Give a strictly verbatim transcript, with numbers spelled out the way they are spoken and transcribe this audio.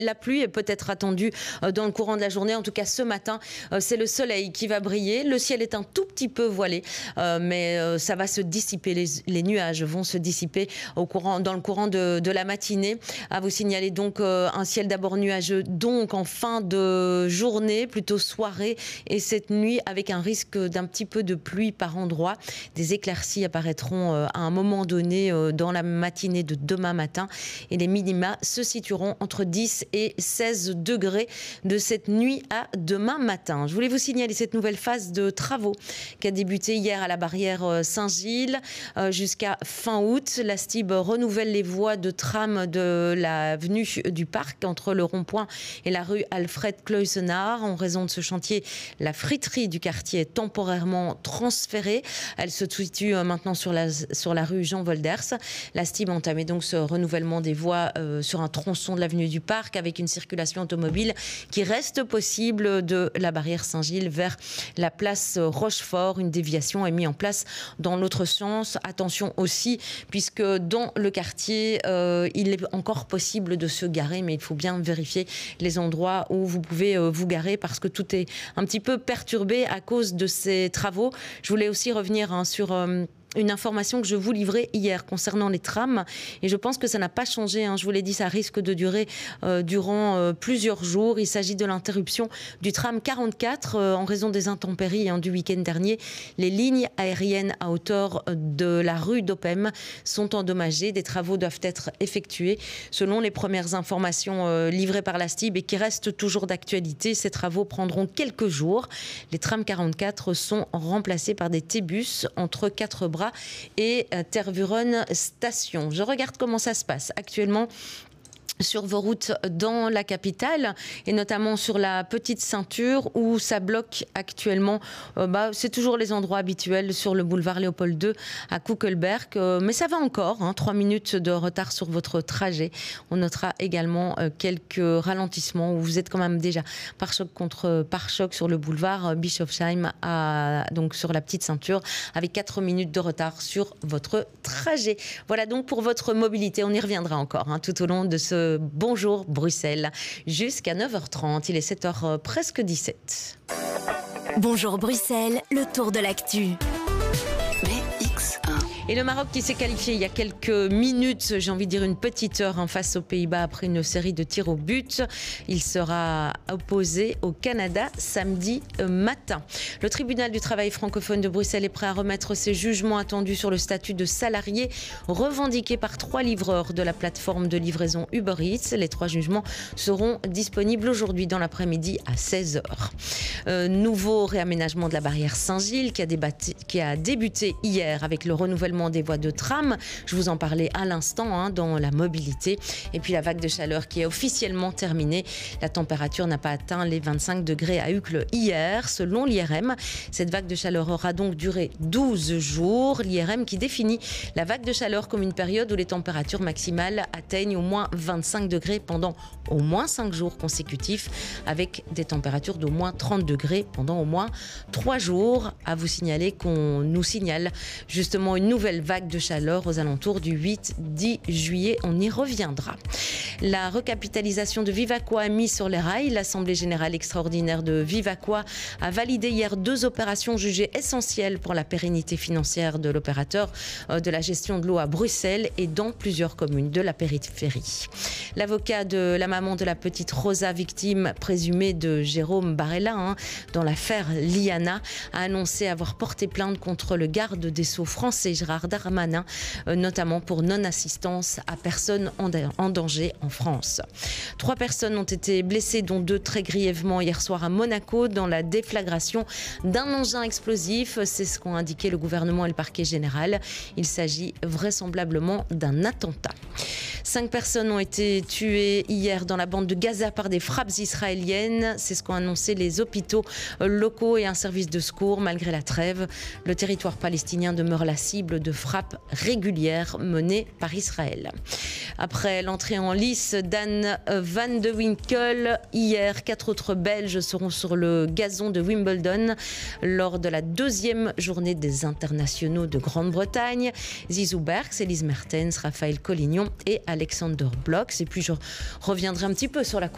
La pluie est peut-être attendue dans le courant de la journée. En tout cas, ce matin, c'est le soleil qui va briller. Le ciel est un tout petit peu voilé, mais ça va se dissiper. Les, les nuages vont se dissiper au courant, dans le courant de, de la matinée. À vous signaler donc un ciel d'abord nuageux, donc en fin de journée, plutôt soirée, et cette nuit avec un risque d'un petit peu de pluie par endroits. Des éclaircies apparaîtront à un moment donné dans la matinée de demain matin, et les minima se situeront entre dix et seize degrés de cette nuit à demain matin. Je voulais vous signaler cette nouvelle phase de travaux qui a débuté hier à la barrière Saint-Gilles jusqu'à fin août. La S T I B renouvelle les voies de tram de l'avenue du Parc entre le rond-point et la rue Alfred Cloysenard. En raison de ce chantier, la friterie du quartier est temporairement transférée. Elle se situe maintenant sur la, sur la rue Jean Wolders. La S T I B a entamé donc ce renouvellement des voies euh, sur un tronçon de l'avenue du Parc avec une circulation automobile qui reste possible de la barrière Saint-Gilles vers la place Rochefort. Une déviation est mise en place dans l'autre sens. Attention aussi, puisque dans le quartier, euh, il est encore possible de se garer, mais il faut bien vérifier les endroits où vous pouvez euh, vous garer parce que tout est un petit peu perturbé à cause de ces travaux. Je voulais aussi revenir hein, sur... Euh, une information que je vous livrais hier concernant les trams, et je pense que ça n'a pas changé, hein. Je vous l'ai dit, ça risque de durer euh, durant euh, plusieurs jours. Il s'agit de l'interruption du tram quarante-quatre euh, en raison des intempéries hein, du week-end dernier. Les lignes aériennes à hauteur de la rue d'Opem sont endommagées. Des travaux doivent être effectués selon les premières informations euh, livrées par la S T I B et qui restent toujours d'actualité. Ces travaux prendront quelques jours. Les trams quarante-quatre sont remplacés par des T-bus entre quatre bras et Tervuren Station. Je regarde comment ça se passe actuellement sur vos routes dans la capitale et notamment sur la petite ceinture où ça bloque actuellement. Euh, bah, c'est toujours les endroits habituels sur le boulevard Léopold deux à Kuckelberg, euh, mais ça va encore, hein, trois minutes de retard sur votre trajet. On notera également euh, quelques ralentissements où vous êtes quand même déjà pare-choc contre pare-choc sur le boulevard Bischofsheim, à, donc sur la petite ceinture, avec quatre minutes de retard sur votre trajet. Voilà donc pour votre mobilité. On y reviendra encore hein, tout au long de ce Bonjour Bruxelles, jusqu'à neuf heures trente. Il est sept heures presque dix-sept. Bonjour Bruxelles, le tour de l'actu. Et le Maroc qui s'est qualifié il y a quelques minutes, j'ai envie de dire une petite heure, en face aux Pays-Bas après une série de tirs au but. Il sera opposé au Canada samedi matin. Le tribunal du travail francophone de Bruxelles est prêt à remettre ses jugements attendus sur le statut de salarié revendiqué par trois livreurs de la plateforme de livraison Uber Eats. Les trois jugements seront disponibles aujourd'hui dans l'après-midi à seize heures. Euh, nouveau réaménagement de la barrière Saint-Gilles qui a, débatté, qui a débuté hier avec le renouvellement des voies de tram. Je vous en parlais à l'instant hein, dans la mobilité. Et puis la vague de chaleur qui est officiellement terminée. La température n'a pas atteint les vingt-cinq degrés à Uccle hier. Selon l'I R M, cette vague de chaleur aura donc duré douze jours. L'I R M qui définit la vague de chaleur comme une période où les températures maximales atteignent au moins vingt-cinq degrés pendant au moins cinq jours consécutifs, avec des températures d'au moins trente degrés pendant au moins trois jours. À vous signaler qu'on nous signale justement une nouvelle vague de chaleur aux alentours du huit dix juillet. On y reviendra. La recapitalisation de Vivaqua a mis sur les rails. L'Assemblée générale extraordinaire de Vivaqua a validé hier deux opérations jugées essentielles pour la pérennité financière de l'opérateur de la gestion de l'eau à Bruxelles et dans plusieurs communes de la périphérie. L'avocat de la maman de la petite Rosa, victime présumée de Jérôme Barella hein, dans l'affaire Liana, a annoncé avoir porté plainte contre le garde des Sceaux français Gérard Darmanin, euh, notamment pour non-assistance à personne en, en danger en France. Trois personnes ont été blessées, dont deux très grièvement hier soir à Monaco dans la déflagration d'un engin explosif. C'est ce qu'ont indiqué le gouvernement et le parquet général. Il s'agit vraisemblablement d'un attentat. Cinq personnes ont été tuées hier dans la bande de Gaza par des frappes israéliennes. C'est ce qu'ont annoncé les hôpitaux locaux et un service de secours. Malgré la trêve, le territoire palestinien demeure la cible de frappes régulières menées par Israël. Après l'entrée en lice d'Anne van de Winkel, hier, quatre autres Belges seront sur le gazon de Wimbledon lors de la deuxième journée des internationaux de Grande-Bretagne. Zizou Bergs, Elise Mertens, Raphaël Collignon et Alexander Blocks. Et puis je reviendrai un petit peu sur la